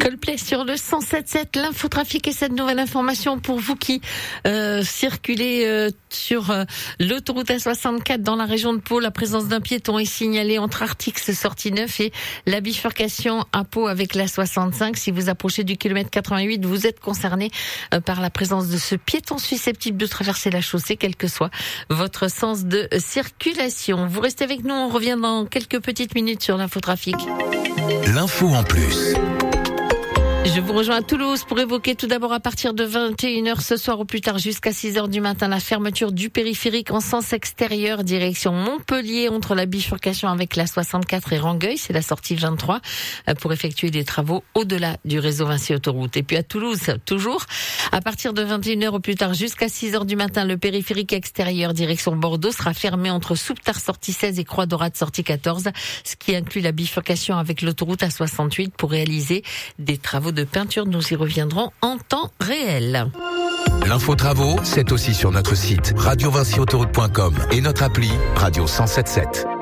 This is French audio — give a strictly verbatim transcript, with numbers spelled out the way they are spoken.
Coldplay sur le cent sept sept, l'infotrafic et cette nouvelle information pour vous qui euh, circulez euh, sur euh, l'autoroute A soixante-quatre dans la région de Pau. La présence d'un piéton est signalée entre Artix, sortie neuf, et la bifurcation à Pau avec la soixante-cinq. Si vous approchez du kilomètre quatre-vingt-huit, vous êtes concerné euh, par la présence de ce piéton susceptible de traverser la chaussée, quel que soit votre sens de circulation. Vous restez avec nous, on revient dans quelques petites minutes sur l'infotrafic. L'info en plus. Je vous rejoins à Toulouse pour évoquer tout d'abord à partir de vingt et une heures ce soir au plus tard jusqu'à six heures du matin la fermeture du périphérique en sens extérieur direction Montpellier entre la bifurcation avec la soixante-quatre et Rangueil, c'est la sortie vingt-trois, pour effectuer des travaux au-delà du réseau Vinci Autoroute. Et puis à Toulouse, toujours, à partir de vingt et une heures au plus tard jusqu'à six heures du matin, le périphérique extérieur direction Bordeaux sera fermé entre Souptard sortie seize et Croix Dorade sortie quatorze, ce qui inclut la bifurcation avec l'autoroute A soixante-huit pour réaliser des travaux de peinture. Nous y reviendrons en temps réel. L'info travaux, c'est aussi sur notre site radio vinci autoroute point com et notre appli Radio cent sept sept.